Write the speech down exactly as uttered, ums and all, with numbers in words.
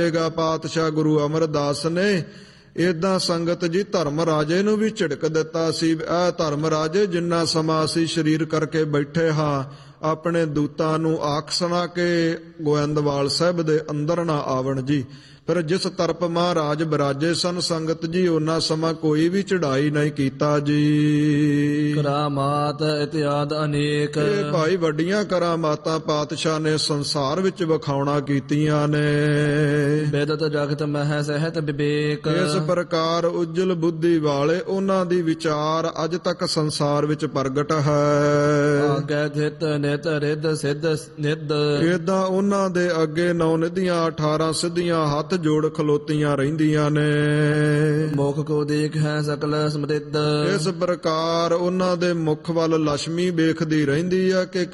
ਗਾ ਪਾਤਸ਼ਾਹ ਗੁਰੂ ਅਮਰਦਾਸ ਨੇ ਏਦਾਂ ਸੰਗਤ ਜੀ ਧਰਮ ਰਾਜੇ ਨੂੰ ਵੀ ਝਿੜਕ ਦਿੱਤਾ ਸੀ। ਇਹ ਧਰਮ ਰਾਜੇ, ਜਿੰਨਾ ਸਮਾਂ ਅਸੀਂ ਸਰੀਰ ਕਰਕੇ ਬੈਠੇ ਹਾਂ, ਆਪਣੇ ਦੂਤਾਂ ਨੂੰ ਆਖ ਸੁਣਾ ਕੇ ਗੋਇੰਦਵਾਲ ਸਾਹਿਬ ਦੇ ਅੰਦਰ ਨਾ ਆਵਣ ਜੀ। ਫਿਰ ਜਿਸ ਤਰਪ ਮਹਾਰਾਜ ਬਿਰਾਜੇ ਸਨ ਸੰਗਤ ਜੀ, ਉਹਨਾਂ ਸਮਾਂ ਕੋਈ ਵੀ ਚੜਾਈ ਨਹੀਂ ਕੀਤਾ ਜੀ। ਕਰਾਮਾਤ ਇਤਿਆਦ ਅਨੇਕ, ਇਹ ਭਾਈ ਵੱਡੀਆਂ ਕਰਾਮਾਤਾਂ ਪਾਤਸ਼ਾਹ ਨੇ ਸੰਸਾਰ ਵਿੱਚ ਵਿਖਾਉਣਾ ਕੀਤੀਆਂ ਨੇ। ਬੇਦਤ ਜਗਤ ਮਹਿ ਸਹਿਤ ਵਿਵੇਕ, ਇਸ ਪ੍ਰਕਾਰ ਉਜਲ ਬੁੱਧੀ ਵਾਲੇ ਉਹਨਾਂ ਦੀ ਵਿਚਾਰ ਅੱਜ ਤੱਕ ਸੰਸਾਰ ਵਿੱਚ ਪ੍ਰਗਟ ਹੈ। ਆਗੇ ਥਿਤ ਨਿਤ ਰਿੱਧ ਸਿੱਧ ਨਿੱਧ, ਏਦਾਂ ਉਹਨਾਂ ਦੇ ਅੱਗੇ ਨੌ ਨਿਧੀਆਂ ਅਠਾਰਾਂ ਸਿੱਧੀਆਂ ਹੱਥ ਜੋੜ ਖਲੋਤੀਆਂ ਰਹਿੰਦੀਆਂ ਨੇ। ਮੁਖ ਕੋ ਦੇਖ ਹੈ ਸਕਲ ਸਮਰਿੱਧ, ਇਸ ਪ੍ਰਕਾਰ ਉਹਨਾਂ ਦੇ ਮੁਖ ਵੱਲ ਲక్ష్ਮੀ ਵੇਖਦੀ ਰਹਿੰਦੀ ਆ ਕਿ